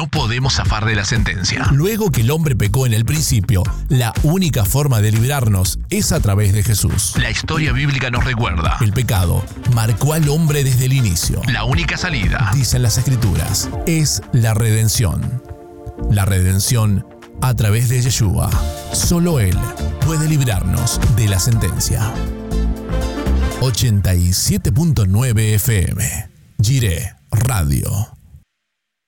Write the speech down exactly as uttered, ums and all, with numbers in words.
no podemos zafar de la sentencia. Luego que el hombre pecó en el principio, la única forma de librarnos es a través de Jesús. La historia bíblica nos recuerda. El pecado marcó al hombre desde el inicio. La única salida, dicen las Escrituras, es la redención. La redención a través de Yeshua. Solo Él puede librarnos de la sentencia. ochenta y siete punto nueve F M. Jireh Radio.